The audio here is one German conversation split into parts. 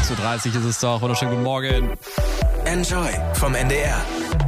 6.30 Uhr ist es doch. Wunderschönen guten Morgen. Enjoy vom NDR.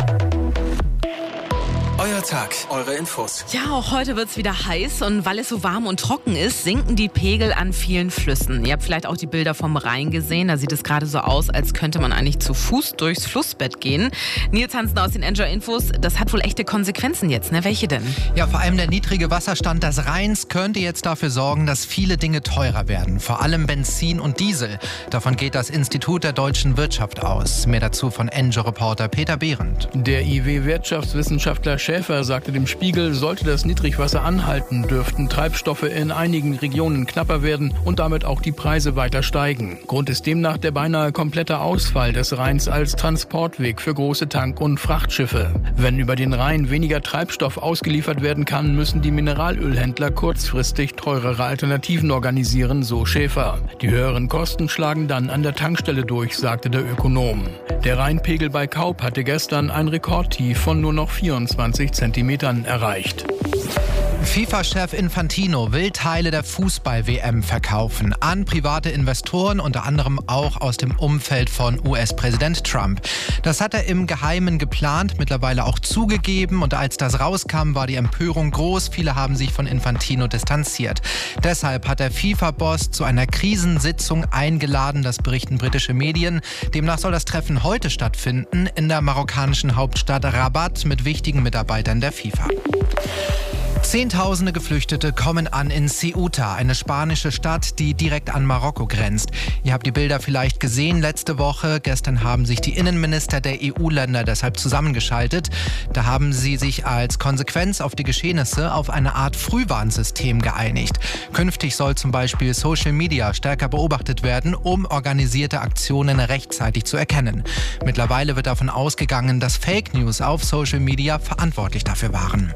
Euer Tag, eure Infos. Ja, auch heute wird's wieder heiß und weil es so warm und trocken ist, sinken die Pegel an vielen Flüssen. Ihr habt vielleicht auch die Bilder vom Rhein gesehen. Da sieht es gerade so aus, als könnte man eigentlich zu Fuß durchs Flussbett gehen. Nils Hansen aus den Enjoy-Infos, das hat wohl echte Konsequenzen jetzt, ne? Welche denn? Ja, vor allem der niedrige Wasserstand des Rheins könnte jetzt dafür sorgen, dass viele Dinge teurer werden. Vor allem Benzin und Diesel. Davon geht das Institut der deutschen Wirtschaft aus. Mehr dazu von Enjoy-Reporter Peter Behrendt. Der IW-Wirtschaftswissenschaftler Schäfer sagte dem Spiegel, sollte das Niedrigwasser anhalten, dürften Treibstoffe in einigen Regionen knapper werden und damit auch die Preise weiter steigen. Grund ist demnach der beinahe komplette Ausfall des Rheins als Transportweg für große Tank- und Frachtschiffe. Wenn über den Rhein weniger Treibstoff ausgeliefert werden kann, müssen die Mineralölhändler kurzfristig teurere Alternativen organisieren, so Schäfer. Die höheren Kosten schlagen dann an der Tankstelle durch, sagte der Ökonom. Der Rheinpegel bei Kaup hatte gestern ein Rekordtief von nur noch 24 Zentimetern erreicht. FIFA-Chef Infantino will Teile der Fußball-WM verkaufen an private Investoren, unter anderem auch aus dem Umfeld von US-Präsident Trump. Das hat er im Geheimen geplant, mittlerweile auch zugegeben. Und als das rauskam, war die Empörung groß. Viele haben sich von Infantino distanziert. Deshalb hat der FIFA-Boss zu einer Krisensitzung eingeladen, das berichten britische Medien. Demnach soll das Treffen heute stattfinden in der marokkanischen Hauptstadt Rabat mit wichtigen Mitarbeitern der FIFA. Zehntausende Geflüchtete kommen an in Ceuta, eine spanische Stadt, die direkt an Marokko grenzt. Ihr habt die Bilder vielleicht gesehen letzte Woche. Gestern haben sich die Innenminister der EU-Länder deshalb zusammengeschaltet. Da haben sie sich als Konsequenz auf die Geschehnisse auf eine Art Frühwarnsystem geeinigt. Künftig soll zum Beispiel Social Media stärker beobachtet werden, um organisierte Aktionen rechtzeitig zu erkennen. Mittlerweile wird davon ausgegangen, dass Fake News auf Social Media verantwortlich dafür waren.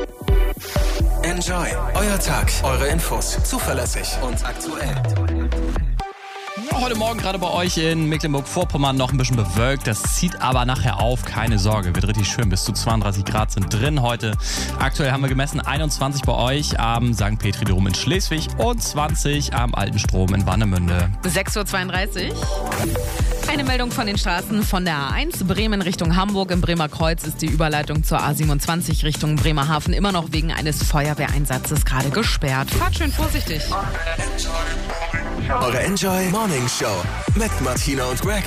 Enjoy, euer Tag, eure Infos. Zuverlässig und aktuell. Heute Morgen gerade bei euch in Mecklenburg-Vorpommern noch ein bisschen bewölkt. Das zieht aber nachher auf, keine Sorge. Wird richtig schön. Bis zu 32 Grad sind drin heute. Aktuell haben wir gemessen 21 bei euch am St. Petri-Dom in Schleswig und 20 am Alten Strom in Warnemünde. 6.32 Uhr. Eine Meldung von den Straßen von der A1 Bremen Richtung Hamburg. Im Bremer Kreuz ist die Überleitung zur A27 Richtung Bremerhaven immer noch wegen eines Feuerwehreinsatzes gerade gesperrt. Fahrt schön vorsichtig. Eure Enjoy Morning Show mit Martina und Greg.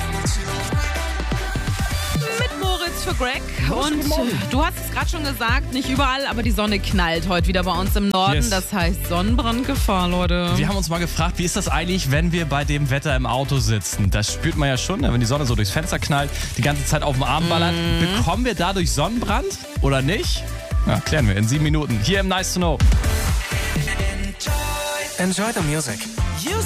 Mit Moritz für Greg. Und du hast es gerade schon gesagt, nicht überall, aber die Sonne knallt heute wieder bei uns im Norden. Yes. Das heißt Sonnenbrandgefahr, Leute. Wir haben uns mal gefragt, wie ist das eigentlich, wenn wir bei dem Wetter im Auto sitzen? Das spürt man ja schon, wenn die Sonne so durchs Fenster knallt, die ganze Zeit auf dem Arm ballert. Bekommen wir dadurch Sonnenbrand oder nicht? Ja, klären wir in 7 Minuten. Hier im Nice to Know. Enjoy the music.